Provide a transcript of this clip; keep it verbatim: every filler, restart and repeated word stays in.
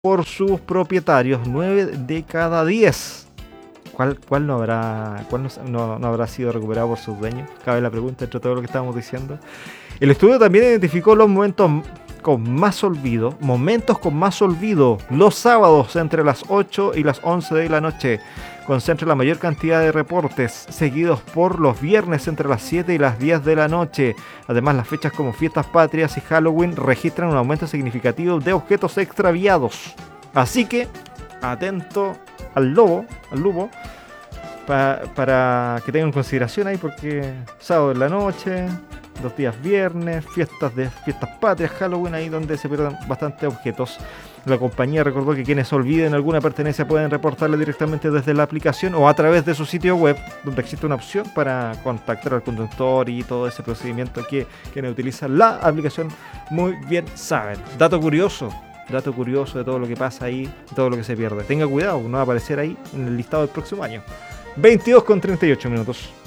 por sus propietarios, nueve de cada diez. ¿Cuál, cuál, no, habrá, cuál no, no, no habrá sido recuperado por sus dueños? Cabe la pregunta entre todo lo que estábamos diciendo. El estudio también identificó los momentos con más olvido, momentos con más olvido, los sábados entre las ocho y las once de la noche. Concentra la mayor cantidad de reportes, seguidos por los viernes entre las siete y las diez de la noche. Además, las fechas como Fiestas Patrias y Halloween registran un aumento significativo de objetos extraviados. Así que, atento al lobo, al lupo, pa, para que tengan consideración ahí, porque sábado en la noche, dos días viernes, fiestas de fiestas patrias, Halloween, ahí donde se pierden bastantes objetos. La compañía recordó que quienes olviden alguna pertenencia pueden reportarla directamente desde la aplicación o a través de su sitio web, donde existe una opción para contactar al conductor y todo ese procedimiento que quienes utilizan la aplicación muy bien saben. Dato curioso, dato curioso de todo lo que pasa ahí, todo lo que se pierde. Tenga cuidado, no va a aparecer ahí en el listado del próximo año. veintidós con treinta y ocho minutos.